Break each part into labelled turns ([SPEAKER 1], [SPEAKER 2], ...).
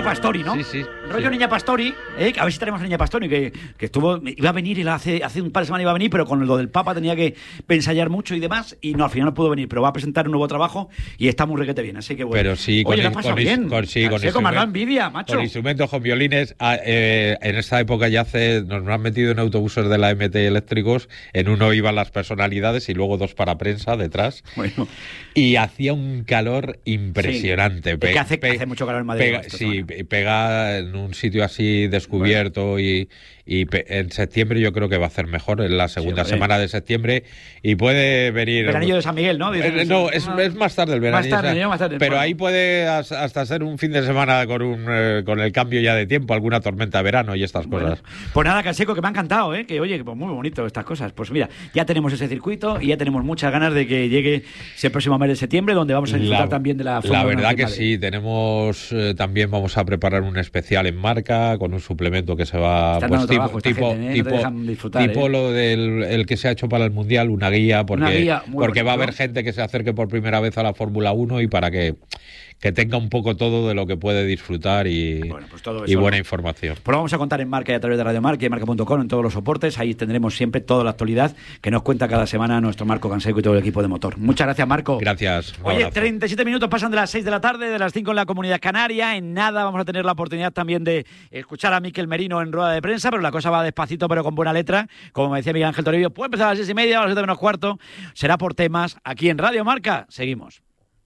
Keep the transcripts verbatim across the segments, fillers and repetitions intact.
[SPEAKER 1] Pastori, ¿no?
[SPEAKER 2] Sí, sí.
[SPEAKER 1] Rollo
[SPEAKER 2] sí.
[SPEAKER 1] Niña Pastori, ¿eh? A ver si tenemos a Niña Pastori, que, que estuvo, iba a venir, y hace, hace un par de semanas iba a venir, pero con lo del Papa tenía que ensayar mucho y demás, y no, al final no pudo venir, pero va a presentar un nuevo trabajo y está muy requete bien, así que bueno.
[SPEAKER 2] Pero sí,
[SPEAKER 1] Oye,
[SPEAKER 2] con,
[SPEAKER 1] la has pasado
[SPEAKER 2] con,
[SPEAKER 1] bien.
[SPEAKER 2] con, sí, con,
[SPEAKER 1] con más la envidia, macho.
[SPEAKER 2] Con instrumentos, con violines. A, eh, en esta época ya hace, nos han metido en autobuses de la M T eléctricos, en uno iban las personalidades y luego dos para prensa detrás.
[SPEAKER 1] Bueno.
[SPEAKER 2] Y hacía un calor impresionante.
[SPEAKER 1] Sí.
[SPEAKER 2] Pe-
[SPEAKER 1] Es que hace,
[SPEAKER 2] pe-
[SPEAKER 1] hace mucho calor en Madrid.
[SPEAKER 2] Pega, sí, pega en un sitio así descubierto, bueno. y, y pe- en septiembre yo creo que va a hacer mejor, en la segunda sí, semana de septiembre, y puede venir...
[SPEAKER 1] Veranillo de San Miguel, ¿no?
[SPEAKER 2] Eh, no, es, es más tarde el veranillo.
[SPEAKER 1] Más tarde, yo, más tarde.
[SPEAKER 2] Pero
[SPEAKER 1] bueno.
[SPEAKER 2] ahí puede hasta ser un fin de semana con un eh, con el cambio ya de tiempo, alguna tormenta de verano y estas
[SPEAKER 1] bueno,
[SPEAKER 2] cosas.
[SPEAKER 1] Pues nada, Canseco, que me ha encantado, ¿eh? Que oye, que pues muy bonito estas cosas. Pues mira, ya tenemos ese circuito y ya tenemos muchas ganas de que llegue ese próximo mes de septiembre, donde vamos a disfrutar
[SPEAKER 2] la,
[SPEAKER 1] también de la Fórmula
[SPEAKER 2] La verdad que
[SPEAKER 1] Madrid.
[SPEAKER 2] sí, tenemos eh, también vamos a preparar un especial en marca con un suplemento que se va
[SPEAKER 1] Están
[SPEAKER 2] pues
[SPEAKER 1] dando
[SPEAKER 2] tipo
[SPEAKER 1] trabajo esta
[SPEAKER 2] tipo
[SPEAKER 1] gente, ¿eh?
[SPEAKER 2] tipo,
[SPEAKER 1] No te disfrutar,
[SPEAKER 2] tipo
[SPEAKER 1] ¿eh?
[SPEAKER 2] lo del el que se ha hecho para el Mundial, una guía, porque
[SPEAKER 1] una guía muy
[SPEAKER 2] porque
[SPEAKER 1] bonito,
[SPEAKER 2] va a haber
[SPEAKER 1] ¿no?
[SPEAKER 2] gente que se acerque por primera vez a la Fórmula uno y para que que tenga un poco todo de lo que puede disfrutar y,
[SPEAKER 1] bueno, pues todo eso,
[SPEAKER 2] y buena
[SPEAKER 1] ¿no?
[SPEAKER 2] información.
[SPEAKER 1] Pues lo vamos a contar en Marca y a través de Radio Marca y Marca punto com en todos los soportes. Ahí tendremos siempre toda la actualidad que nos cuenta cada semana nuestro Marco Canseco y todo el equipo de Motor. Muchas gracias, Marco.
[SPEAKER 2] Gracias.
[SPEAKER 1] Oye, treinta y siete minutos pasan de las seis de la tarde, de las cinco en la Comunidad Canaria. En nada vamos a tener la oportunidad también de escuchar a Miquel Merino en rueda de prensa, pero la cosa va despacito pero con buena letra. Como me decía Miguel Ángel Toribio, puede empezar a las seis y media, a las siete menos cuarto. Será por temas aquí en Radio Marca. Seguimos.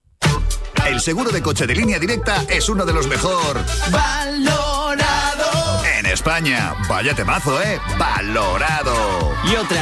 [SPEAKER 3] El seguro de coche de Línea Directa es uno de los mejor valorado en España. Vaya temazo, ¿eh? Valorado.
[SPEAKER 4] Y otra,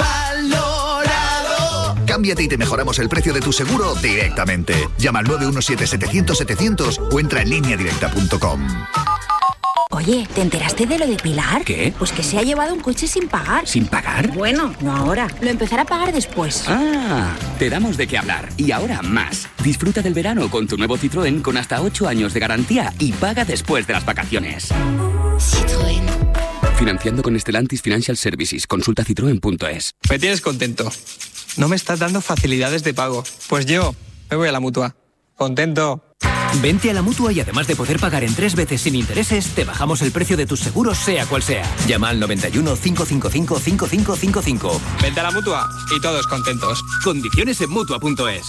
[SPEAKER 4] valorado.
[SPEAKER 3] Cámbiate y te mejoramos el precio de tu seguro directamente. Llama al nueve uno siete setecientos setecientos o entra en línea directa punto com.
[SPEAKER 5] Oye, ¿te enteraste de lo de Pilar?
[SPEAKER 4] ¿Qué?
[SPEAKER 5] Pues que se ha llevado un coche sin pagar.
[SPEAKER 4] ¿Sin pagar?
[SPEAKER 5] Bueno, no ahora. Lo empezará a pagar después.
[SPEAKER 4] Ah, te damos de qué hablar. Y ahora más. Disfruta del verano con tu nuevo Citroën con hasta ocho años de garantía y paga después de las vacaciones.
[SPEAKER 5] Citroën.
[SPEAKER 4] Financiando con Stellantis Financial Services. Consulta citroen punto es.
[SPEAKER 6] Me tienes contento. No me estás dando facilidades de pago. Pues yo me voy a la Mutua. Contento.
[SPEAKER 7] Vente a la Mutua y además de poder pagar en tres veces sin intereses, te bajamos el precio de tus seguros sea cual sea. Llama al noventa y uno, cinco cinco cinco, cinco cinco cinco cinco.
[SPEAKER 6] Vente a la Mutua y todos contentos.
[SPEAKER 7] Condiciones en Mutua punto es.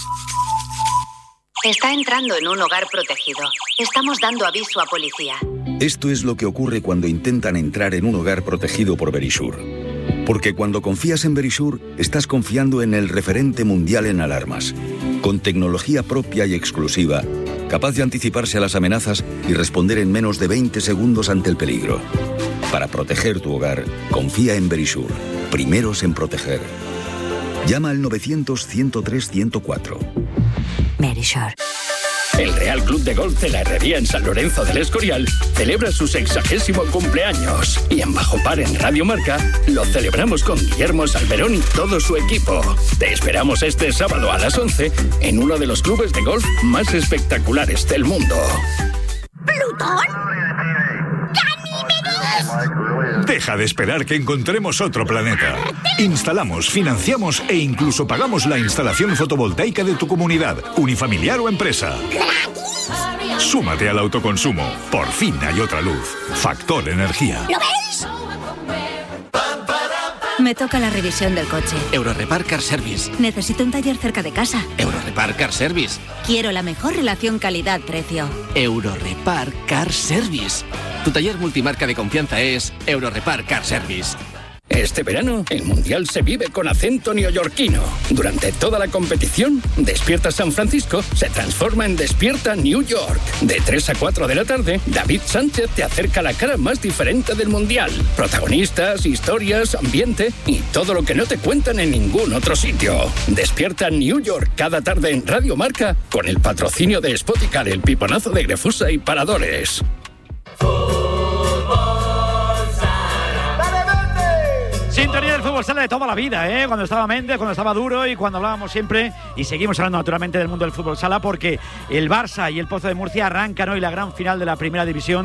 [SPEAKER 8] Está entrando en un hogar protegido. Estamos dando aviso a policía.
[SPEAKER 9] Esto es lo que ocurre cuando intentan entrar en un hogar protegido por Verisure. Porque cuando confías en Verisure, estás confiando en el referente mundial en alarmas. Con tecnología propia y exclusiva, capaz de anticiparse a las amenazas y responder en menos de veinte segundos ante el peligro. Para proteger tu hogar, confía en Verisure. Primeros en proteger. Llama al novecientos, ciento tres, ciento cuatro.
[SPEAKER 5] Verisure.
[SPEAKER 10] El Real Club de Golf de la Herrería en San Lorenzo del Escorial celebra su sexagésimo cumpleaños. Y en Bajo Par en Radio Marca lo celebramos con Guillermo Salmerón y todo su equipo. Te esperamos este sábado a las once en uno de los clubes de golf más espectaculares del mundo.
[SPEAKER 5] ¿Plutón?
[SPEAKER 11] Deja de esperar que encontremos otro planeta. Instalamos, financiamos e incluso pagamos la instalación fotovoltaica de tu comunidad, unifamiliar o empresa. Súmate al autoconsumo. Por fin hay otra luz. Factor Energía.
[SPEAKER 5] ¿Lo veis? Me toca la revisión del coche.
[SPEAKER 4] Eurorepar Car Service.
[SPEAKER 5] Necesito un taller cerca de casa.
[SPEAKER 4] Eurorepar Car Service.
[SPEAKER 5] Quiero la mejor relación calidad-precio.
[SPEAKER 4] Eurorepar Car Service. Tu taller multimarca de confianza es Eurorepar Car Service.
[SPEAKER 10] Este verano, el Mundial se vive con acento neoyorquino. Durante toda la competición, Despierta San Francisco se transforma en Despierta New York. De tres a cuatro de la tarde, David Sánchez te acerca la cara más diferente del Mundial. Protagonistas, historias, ambiente y todo lo que no te cuentan en ningún otro sitio. Despierta New York cada tarde en Radio Marca con el patrocinio de Spoticar, el piponazo de Grefusa y Paradores.
[SPEAKER 1] Sintonía del fútbol sala de toda la vida, ¿eh? Cuando estaba Méndez, cuando estaba Duro y cuando hablábamos siempre, y seguimos hablando naturalmente del mundo del fútbol sala, porque el Barça y el Pozo de Murcia arrancan hoy la gran final de la primera división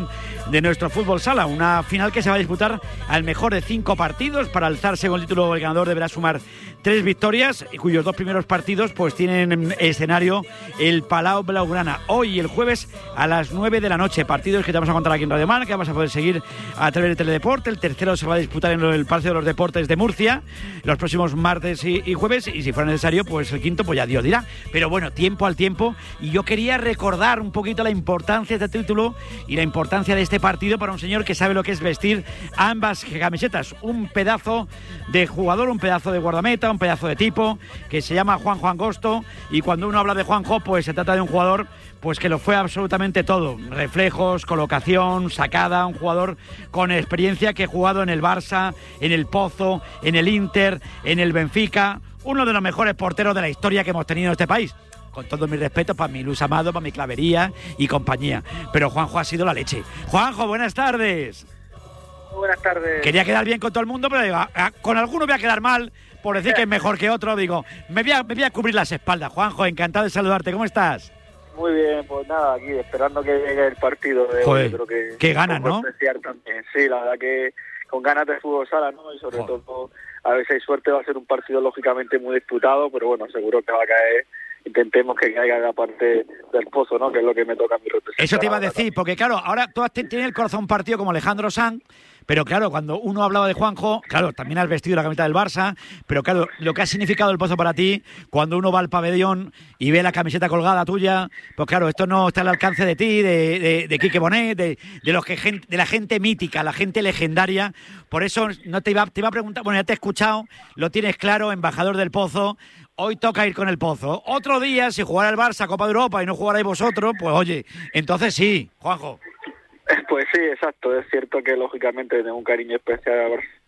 [SPEAKER 1] de nuestro fútbol sala. Una final que se va a disputar al mejor de cinco partidos. Para alzarse con el título, el ganador deberá sumar tres victorias, cuyos dos primeros partidos pues tienen escenario el Palau Blaugrana. Hoy y el jueves a las nueve de la noche. Partidos que te vamos a contar aquí en Radio Marca, que vamos a poder seguir a través de Teledeporte. El tercero se va a disputar en el Palacio de los Deportes de Murcia los próximos martes y, y jueves. Y si fuera necesario, pues el quinto, pues ya Dios dirá. Pero bueno, tiempo al tiempo. Y yo quería recordar un poquito la importancia de este título y la importancia de este partido para un señor que sabe lo que es vestir ambas camisetas. Un pedazo de jugador, un pedazo de guardameta, un pedazo de tipo, que se llama Juanjo Angosto. Y cuando uno habla de Juanjo, pues se trata de un jugador pues que lo fue absolutamente todo. Reflejos, colocación, sacada, un jugador con experiencia que ha jugado en el Barça, en el Pozo, en el Inter, en el Benfica. Uno de los mejores porteros de la historia que hemos tenido en este país. Con todo mi respeto para mi Luis Amado, para mi Clavería y compañía. Pero Juanjo ha sido la leche. Juanjo, buenas tardes.
[SPEAKER 12] Buenas tardes.
[SPEAKER 1] Quería quedar bien con todo el mundo, pero digo, a, a, con alguno voy a quedar mal por decir que es mejor que otro. Digo, me voy a, me voy a cubrir las espaldas. Juanjo, encantado de saludarte. ¿Cómo estás?
[SPEAKER 12] Muy bien, pues nada, aquí esperando que llegue el partido de
[SPEAKER 1] Joder,
[SPEAKER 12] hoy. Creo que
[SPEAKER 1] qué ganas, ¿no?
[SPEAKER 12] También. Sí, la verdad que con ganas de fútbol sala, ¿no? Y sobre Joder. todo, a ver si hay suerte, va a ser un partido lógicamente muy disputado, pero bueno, seguro que va a caer. Intentemos que caiga la parte del Pozo, ¿no? Que es lo que me toca a mi representar.
[SPEAKER 1] Eso te iba a decir, porque claro, ahora tú tienes el corazón partido como Alejandro Sanz, pero claro, cuando uno hablaba de Juanjo, claro, también has vestido la camiseta del Barça, pero claro, lo que ha significado el Pozo para ti, cuando uno va al pabellón y ve la camiseta colgada tuya, pues claro, esto no está al alcance de ti, de, de, de Quique Bonet, de, de los que de la gente mítica, la gente legendaria. Por eso no te iba, te iba a preguntar, bueno, ya te he escuchado, lo tienes claro, embajador del Pozo. Hoy toca ir con el Pozo. Otro día, si jugara el Barça Copa de Europa y no jugarais vosotros, pues oye, entonces sí, Juanjo.
[SPEAKER 12] Pues sí, exacto. Es cierto que lógicamente tengo un cariño especial a Barça,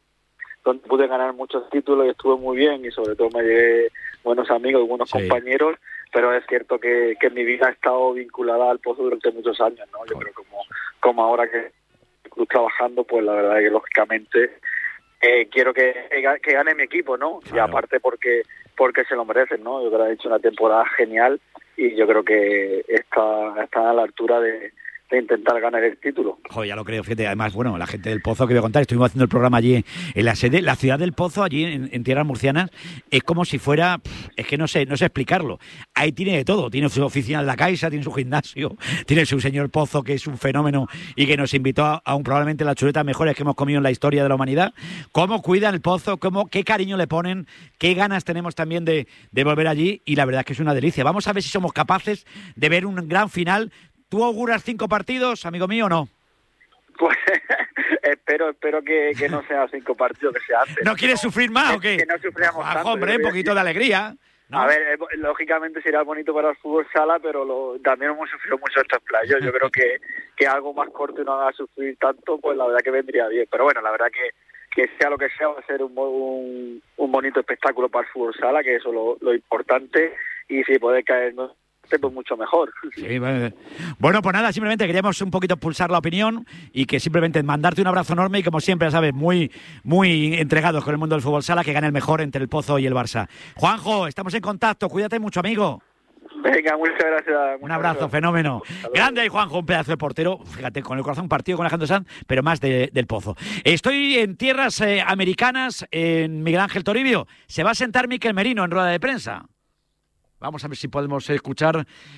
[SPEAKER 12] donde pude ganar muchos títulos y estuve muy bien y sobre todo me llevé buenos amigos y buenos sí. compañeros, pero es cierto que, que mi vida ha estado vinculada al Pozo durante muchos años, ¿no? Yo creo que como, como ahora que estoy trabajando, pues la verdad es que lógicamente eh, quiero que, que gane mi equipo, ¿no? Claro. Y aparte porque porque se lo merecen, ¿no? Yo creo que ha hecho una temporada genial y yo creo que está, está a la altura de, de intentar ganar el título.
[SPEAKER 1] Joder, ya lo creo, fíjate. Además, bueno, la gente del Pozo que voy a contar, estuvimos haciendo el programa allí en la sede, la ciudad del Pozo, allí en, en tierras murcianas, es como si fuera, es que no sé, no sé explicarlo. Ahí tiene de todo, tiene su oficina en la Caixa, tiene su gimnasio, tiene su señor Pozo, que es un fenómeno y que nos invitó a, a un probablemente las chuletas mejores que hemos comido en la historia de la humanidad. ¿Cómo cuidan el Pozo? Cómo, qué cariño le ponen, qué ganas tenemos también de, de volver allí, y la verdad es que es una delicia. Vamos a ver si somos capaces de ver un gran final. ¿Tú auguras cinco partidos, amigo mío, o no?
[SPEAKER 12] Pues espero espero que, que no sean cinco partidos, que sea antes.
[SPEAKER 1] ¿No quieres no, sufrir más
[SPEAKER 12] que,
[SPEAKER 1] o qué?
[SPEAKER 12] Que no sufriamos
[SPEAKER 1] ah,
[SPEAKER 12] tanto.
[SPEAKER 1] Hombre, un poquito de alegría, ¿no?
[SPEAKER 12] A ver, eh, lógicamente será bonito para el fútbol sala, pero lo, también hemos sufrido mucho estos playos. Yo creo que, que algo más corto y no haga sufrir tanto, pues la verdad que vendría bien. Pero bueno, la verdad que, que sea lo que sea, va a ser un, un, un bonito espectáculo para el fútbol sala, que eso es lo, lo importante. Y si puede caernos, pues mucho mejor.
[SPEAKER 1] Sí, bueno, pues nada, simplemente queríamos un poquito pulsar la opinión y que simplemente mandarte un abrazo enorme y como siempre, sabes, muy muy entregados con el mundo del fútbol sala, que gane el mejor entre el Pozo y el Barça. Juanjo, estamos en contacto, cuídate mucho, amigo.
[SPEAKER 12] Venga, muchas gracias. Muchas
[SPEAKER 1] un abrazo,
[SPEAKER 12] gracias.
[SPEAKER 1] Fenómeno. Grande ahí, Juanjo, un pedazo de portero, fíjate, con el corazón partido con Alejandro Sanz, pero más de, del Pozo. Estoy en tierras eh, americanas, en Miguel Ángel Toribio. Se va a sentar Mikel Merino en rueda de prensa. Vamos a ver si podemos escuchar